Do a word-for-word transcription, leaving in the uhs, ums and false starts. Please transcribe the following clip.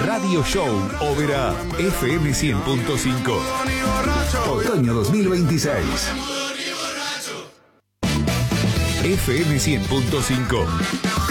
Radio Show Ópera F M cien punto cinco. Otoño dos mil veintiséis. F M cien punto cinco.